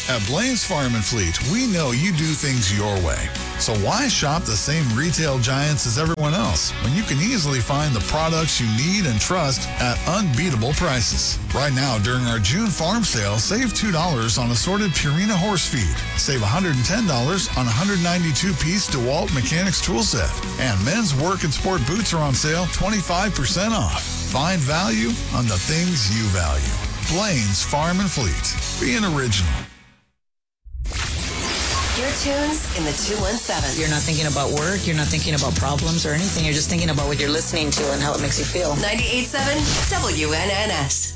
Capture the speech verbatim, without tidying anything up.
At Blaine's Farm and Fleet, we know you do things your way. So why shop the same retail giants as everyone else when you can easily find the products you need and trust at unbeatable prices? Right now, during our June farm sale, save two dollars on assorted Purina horse feed. Save one hundred ten dollars on a one hundred ninety-two piece DeWalt Mechanics tool set. And men's work and sport boots are on sale twenty-five percent off. Find value on the things you value. Blaine's Farm and Fleet. Be an original. Your tunes in the two one seven. You're not thinking about work. You're not thinking about problems or anything. You're just thinking about what you're listening to and how it makes you feel. ninety-eight point seven W N N S.